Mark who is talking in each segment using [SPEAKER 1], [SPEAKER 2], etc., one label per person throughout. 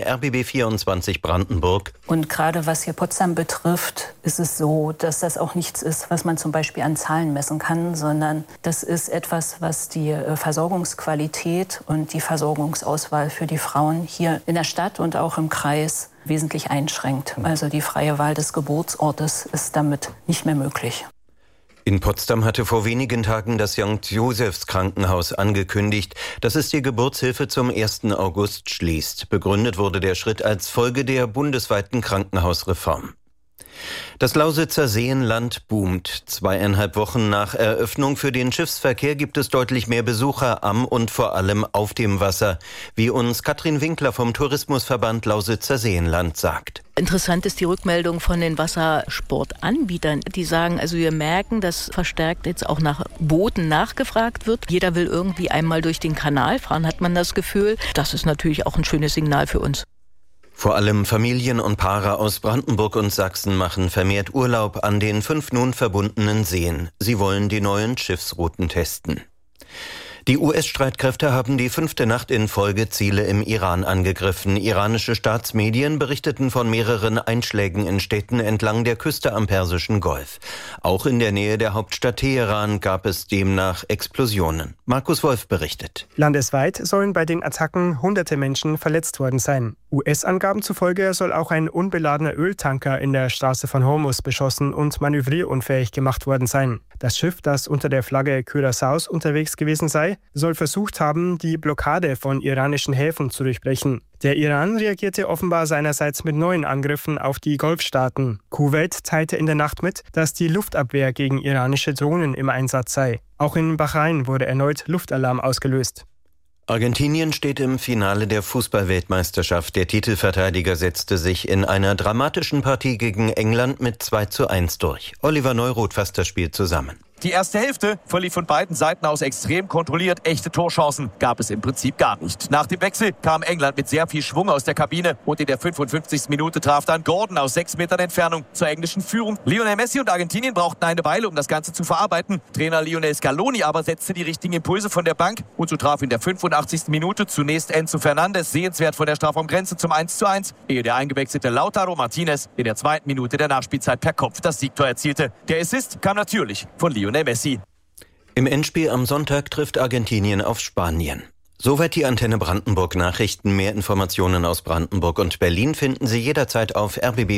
[SPEAKER 1] RBB 24 Brandenburg.
[SPEAKER 2] Und gerade was hier Potsdam betrifft, ist es so, dass das auch nichts ist, was man zum Beispiel an Zahlen messen kann, sondern das ist etwas, was die Versorgungsqualität und die Versorgungsauswahl für die Frauen hier in der Stadt und auch im Kreis wesentlich einschränkt. Also die freie Wahl des Geburtsortes ist damit nicht mehr möglich.
[SPEAKER 1] In Potsdam hatte vor wenigen Tagen das St. Josephs Krankenhaus angekündigt, dass es die Geburtshilfe zum 1. August schließt. Begründet wurde der Schritt als Folge der bundesweiten Krankenhausreform. Das Lausitzer Seenland boomt. 2,5 Wochen nach Eröffnung für den Schiffsverkehr gibt es deutlich mehr Besucher am und vor allem auf dem Wasser, wie uns Katrin Winkler vom Tourismusverband Lausitzer Seenland sagt.
[SPEAKER 3] Interessant ist die Rückmeldung von den Wassersportanbietern. Die sagen, also wir merken, dass verstärkt jetzt auch nach Booten nachgefragt wird. Jeder will irgendwie einmal durch den Kanal fahren, hat man das Gefühl. Das ist natürlich auch ein schönes Signal für uns.
[SPEAKER 1] Vor allem Familien und Paare aus Brandenburg und Sachsen machen vermehrt Urlaub an den 5 nun verbundenen Seen. Sie wollen die neuen Schiffsrouten testen. Die US-Streitkräfte haben die 5. Nacht in Folge Ziele im Iran angegriffen. Iranische Staatsmedien berichteten von mehreren Einschlägen in Städten entlang der Küste am Persischen Golf. Auch in der Nähe der Hauptstadt Teheran gab es demnach Explosionen. Markus Wolf berichtet.
[SPEAKER 4] Landesweit sollen bei den Attacken hunderte Menschen verletzt worden sein. US-Angaben zufolge soll auch ein unbeladener Öltanker in der Straße von Hormuz beschossen und manövrierunfähig gemacht worden sein. Das Schiff, das unter der Flagge Curaçaos unterwegs gewesen sei, soll versucht haben, die Blockade von iranischen Häfen zu durchbrechen. Der Iran reagierte offenbar seinerseits mit neuen Angriffen auf die Golfstaaten. Kuwait teilte in der Nacht mit, dass die Luftabwehr gegen iranische Drohnen im Einsatz sei. Auch in Bahrain wurde erneut Luftalarm ausgelöst.
[SPEAKER 1] Argentinien steht im Finale der Fußball-Weltmeisterschaft. Der Titelverteidiger setzte sich in einer dramatischen Partie gegen England mit 2:1 durch. Oliver Neuroth fasst das Spiel zusammen.
[SPEAKER 5] Die erste Hälfte verlief von beiden Seiten aus extrem kontrolliert. Echte Torchancen gab es im Prinzip gar nicht. Nach dem Wechsel kam England mit sehr viel Schwung aus der Kabine und in der 55. Minute traf dann Gordon aus 6 Metern Entfernung zur englischen Führung. Lionel Messi und Argentinien brauchten eine Weile, um das Ganze zu verarbeiten. Trainer Lionel Scaloni aber setzte die richtigen Impulse von der Bank und so traf in der 85. Minute zunächst Enzo Fernandes sehenswert von der Strafraumgrenze zum 1:1, ehe der eingewechselte Lautaro Martinez in der 2. Minute der Nachspielzeit per Kopf das Siegtor erzielte. Der Assist kam natürlich von Lionel Messi.
[SPEAKER 1] Im Endspiel am Sonntag trifft Argentinien auf Spanien. Soweit die Antenne Brandenburg Nachrichten. Mehr Informationen aus Brandenburg und Berlin finden Sie jederzeit auf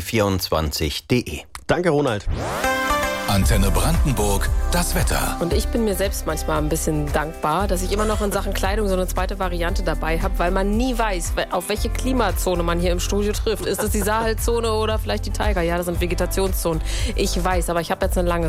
[SPEAKER 1] rbb24.de.
[SPEAKER 6] Danke, Ronald.
[SPEAKER 7] Antenne Brandenburg, das Wetter.
[SPEAKER 8] Und ich bin mir selbst manchmal ein bisschen dankbar, dass ich immer noch in Sachen Kleidung so eine zweite Variante dabei habe, weil man nie weiß, auf welche Klimazone man hier im Studio trifft. Ist es die Sahelzone oder vielleicht die Tiger? Ja, das sind Vegetationszonen. Ich weiß, aber ich habe jetzt eine lange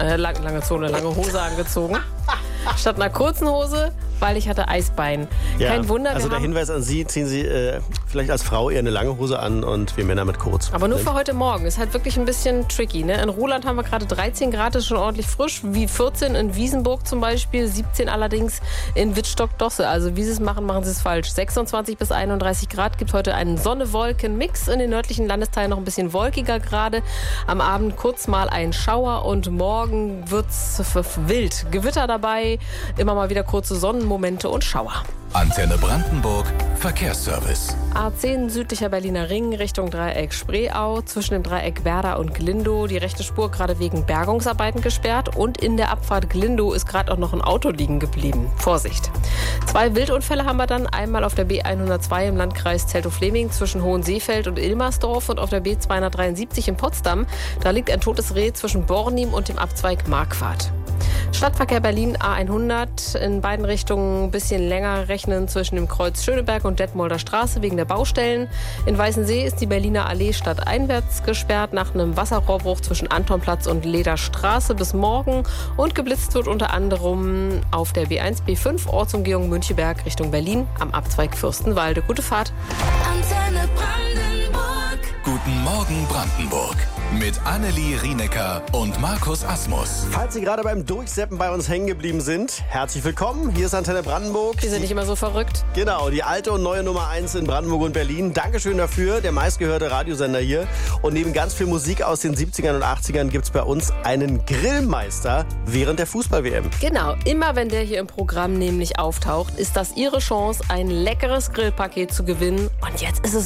[SPEAKER 8] Hose angezogen. Statt einer kurzen Hose, weil ich hatte Eisbein.
[SPEAKER 6] Ja,
[SPEAKER 8] kein Wunder.
[SPEAKER 6] Also der Hinweis an Sie, ziehen Sie vielleicht als Frau eher eine lange Hose an und wir Männer mit kurz.
[SPEAKER 8] Aber nur für heute Morgen. Ist halt wirklich ein bisschen tricky. Ne? In Ruhland haben wir gerade 13 Grad, ist schon ordentlich frisch. Wie 14 in Wiesenburg zum Beispiel, 17 allerdings in Wittstock-Dosse. Also wie Sie es machen, machen Sie es falsch. 26 bis 31 Grad, gibt heute einen Sonne-Wolken-Mix. In den nördlichen Landesteilen noch ein bisschen wolkiger gerade. Am Abend kurz mal ein Schauer und morgen wird's wild. Gewitter dabei, immer mal wieder kurze Sonnenmomente und Schauer.
[SPEAKER 7] Antenne Brandenburg, Verkehrsservice.
[SPEAKER 8] A10 südlicher Berliner Ring Richtung Dreieck Spreeau, zwischen dem Dreieck Werder und Glindow. Die rechte Spur gerade wegen Bergungsarbeiten gesperrt und in der Abfahrt Glindow ist gerade auch noch ein Auto liegen geblieben. Vorsicht. 2 Wildunfälle haben wir dann. Einmal auf der B102 im Landkreis Teltow-Fläming zwischen Hohenseefeld und Ilmersdorf und auf der B273 in Potsdam. Da liegt ein totes Reh zwischen Bornim und dem Abzweig Marquardt. Stadtverkehr Berlin A100 in beiden Richtungen ein bisschen länger rechnen zwischen dem Kreuz Schöneberg und Detmolder Straße wegen der Baustellen. In Weißensee ist die Berliner Allee stadteinwärts gesperrt nach einem Wasserrohrbruch zwischen Antonplatz und Lederstraße bis morgen und geblitzt wird unter anderem auf der B1 B5 Ortsumgehung Müncheberg Richtung Berlin am Abzweig Fürstenwalde. Gute Fahrt.
[SPEAKER 7] Antenne Brandenburg. Guten Morgen Brandenburg. Mit Annelie Rienecker und Markus Asmus.
[SPEAKER 6] Falls Sie gerade beim Durchseppen bei uns hängen geblieben sind, herzlich willkommen. Hier ist Antenne Brandenburg.
[SPEAKER 8] Wir sind nicht immer so verrückt.
[SPEAKER 6] Genau, die alte und neue Nummer 1 in Brandenburg und Berlin. Dankeschön dafür, der meistgehörte Radiosender hier. Und neben ganz viel Musik aus den 70ern und 80ern gibt es bei uns einen Grillmeister während der Fußball-WM.
[SPEAKER 8] Genau, immer wenn der hier im Programm nämlich auftaucht, ist das Ihre Chance, ein leckeres Grillpaket zu gewinnen. Und jetzt ist es